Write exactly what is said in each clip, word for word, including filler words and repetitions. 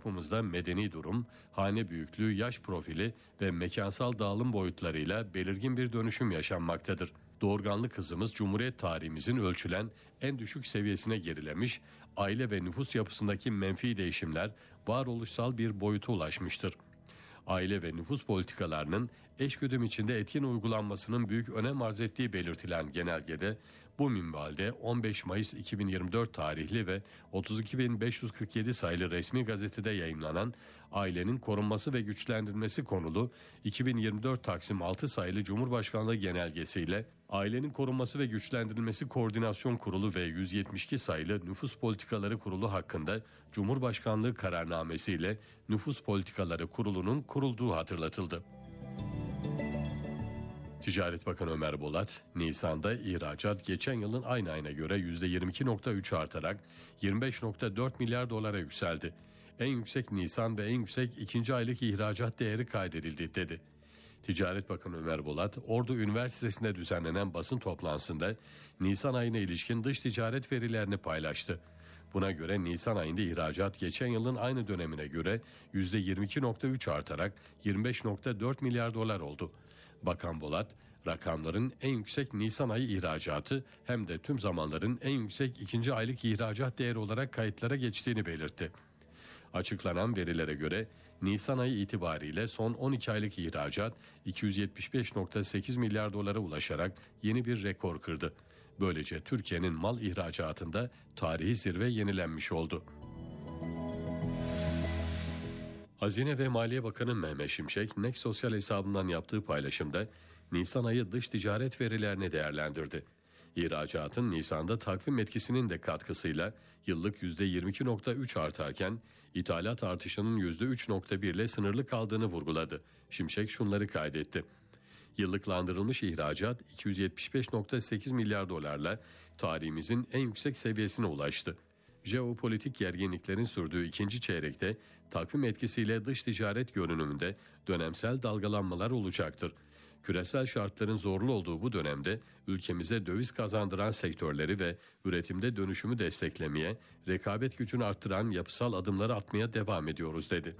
yapımızda medeni durum, hane büyüklüğü, yaş profili ve mekansal dağılım boyutlarıyla belirgin bir dönüşüm yaşanmaktadır. Doğurganlık hızımız Cumhuriyet tarihimizin ölçülen en düşük seviyesine gerilemiş, aile ve nüfus yapısındaki menfi değişimler varoluşsal bir boyuta ulaşmıştır. Aile ve nüfus politikalarının eşgüdüm içinde etkin uygulanmasının büyük önem arz ettiği belirtilen genelgede bu minvalde on beş Mayıs iki bin yirmi dört tarihli ve otuz iki bin beş yüz kırk yedi sayılı resmi gazetede yayımlanan Ailenin Korunması ve Güçlendirilmesi konulu iki bin yirmi dört Taksim altı sayılı Cumhurbaşkanlığı genelgesiyle Ailenin Korunması ve Güçlendirilmesi Koordinasyon Kurulu ve yüz yetmiş iki sayılı Nüfus Politikaları Kurulu hakkında Cumhurbaşkanlığı kararnamesiyle Nüfus Politikaları Kurulu'nun kurulduğu hatırlatıldı. Ticaret Bakanı Ömer Bolat, Nisan'da ihracat geçen yılın aynı ayına göre yüzde yirmi iki virgül üç artarak yirmi beş virgül dört milyar dolara yükseldi. En yüksek Nisan ve en yüksek ikinci aylık ihracat değeri kaydedildi dedi. Ticaret Bakanı Ömer Bolat, Ordu Üniversitesi'nde düzenlenen basın toplantısında Nisan ayına ilişkin dış ticaret verilerini paylaştı. Buna göre Nisan ayında ihracat geçen yılın aynı dönemine göre yüzde yirmi iki virgül üç artarak yirmi beş virgül dört milyar dolar oldu. Bakan Bolat, rakamların en yüksek Nisan ayı ihracatı hem de tüm zamanların en yüksek ikinci aylık ihracat değeri olarak kayıtlara geçtiğini belirtti. Açıklanan verilere göre Nisan ayı itibariyle son on iki aylık ihracat iki yüz yetmiş beş virgül sekiz milyar dolara ulaşarak yeni bir rekor kırdı. Böylece Türkiye'nin mal ihracatında tarihi zirve yenilenmiş oldu. Hazine ve Maliye Bakanı Mehmet Şimşek, N E K sosyal hesabından yaptığı paylaşımda Nisan ayı dış ticaret verilerini değerlendirdi. İhracatın Nisan'da takvim etkisinin de katkısıyla yıllık yüzde yirmi iki virgül üç artarken ithalat artışının yüzde üç virgül bir ile sınırlı kaldığını vurguladı. Şimşek şunları kaydetti. Yıllıklandırılmış ihracat iki yüz yetmiş beş virgül sekiz milyar dolarla tarihimizin en yüksek seviyesine ulaştı. Jeopolitik gerginliklerin sürdüğü ikinci çeyrekte takvim etkisiyle dış ticaret görünümünde dönemsel dalgalanmalar olacaktır. Küresel şartların zorlu olduğu bu dönemde ülkemize döviz kazandıran sektörleri ve üretimde dönüşümü desteklemeye, rekabet gücünü arttıran yapısal adımları atmaya devam ediyoruz dedi.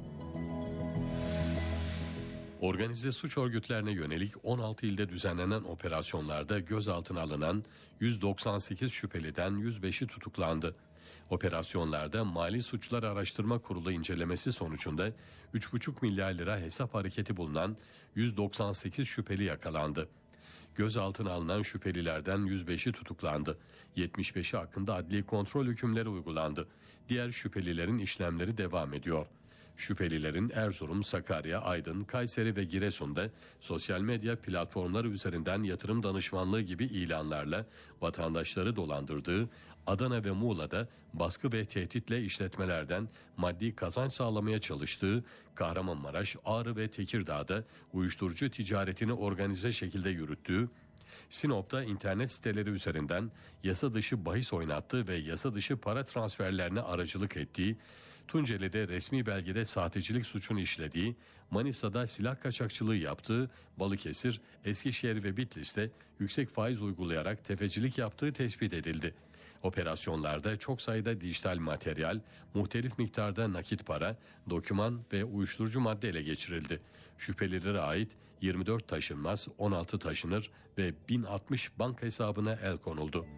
Organize suç örgütlerine yönelik on altı ilde düzenlenen operasyonlarda gözaltına alınan yüz doksan sekiz şüpheliden yüz beşi tutuklandı. Operasyonlarda Mali Suçlar Araştırma Kurulu incelemesi sonucunda üç buçuk milyar lira hesap hareketi bulunan yüz doksan sekiz şüpheli yakalandı. Gözaltına alınan şüphelilerden yüz beşi tutuklandı. yetmiş beşi hakkında adli kontrol hükümleri uygulandı. Diğer şüphelilerin işlemleri devam ediyor. Şüphelilerin Erzurum, Sakarya, Aydın, Kayseri ve Giresun'da sosyal medya platformları üzerinden yatırım danışmanlığı gibi ilanlarla vatandaşları dolandırdığı, Adana ve Muğla'da baskı ve tehditle işletmelerden maddi kazanç sağlamaya çalıştığı, Kahramanmaraş, Ağrı ve Tekirdağ'da uyuşturucu ticaretini organize şekilde yürüttüğü, Sinop'ta internet siteleri üzerinden yasa dışı bahis oynattığı ve yasa dışı para transferlerine aracılık ettiği, Tunceli'de resmi belgede sahtecilik suçunu işlediği, Manisa'da silah kaçakçılığı yaptığı, Balıkesir, Eskişehir ve Bitlis'te yüksek faiz uygulayarak tefecilik yaptığı tespit edildi. Operasyonlarda çok sayıda dijital materyal, muhtelif miktarda nakit para, doküman ve uyuşturucu madde ele geçirildi. Şüphelilere ait yirmi dört taşınmaz, on altı taşınır ve bin altmış banka hesabına el konuldu.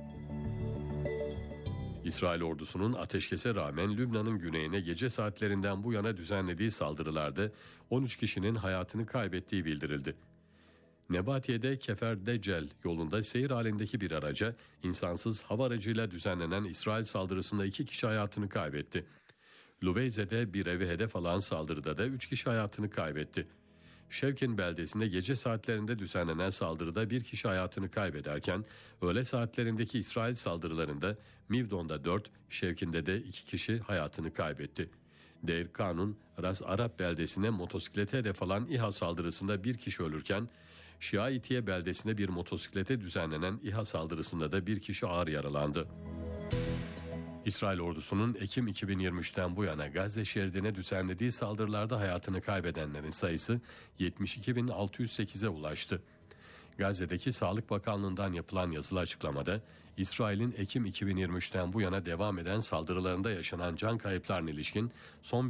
İsrail ordusunun ateşkese rağmen Lübnan'ın güneyine gece saatlerinden bu yana düzenlediği saldırılarda on üç kişinin hayatını kaybettiği bildirildi. Nebatiye'de Kefer Decel yolunda seyir halindeki bir araca insansız hava aracıyla düzenlenen İsrail saldırısında iki kişi hayatını kaybetti. Luveyze'de bir eve hedef alan saldırıda da üç kişi hayatını kaybetti. Şevkin beldesinde gece saatlerinde düzenlenen saldırıda bir kişi hayatını kaybederken öğle saatlerindeki İsrail saldırılarında Mivdon'da dört, Şevkin'de de iki kişi hayatını kaybetti. Deir Kanun, Ras Arap beldesine motosiklete hedef alan İHA saldırısında bir kişi ölürken Şiaitiye beldesinde bir motosiklete düzenlenen İHA saldırısında da bir kişi ağır yaralandı. İsrail ordusunun Ekim iki bin yirmi üçten bu yana Gazze şeridine düzenlediği saldırılarda hayatını kaybedenlerin sayısı yetmiş iki bin altı yüz sekize ulaştı. Gazze'deki Sağlık Bakanlığı'ndan yapılan yazılı açıklamada İsrail'in Ekim iki bin yirmi üçten bu yana devam eden saldırılarında yaşanan can kayıplarına ilişkin son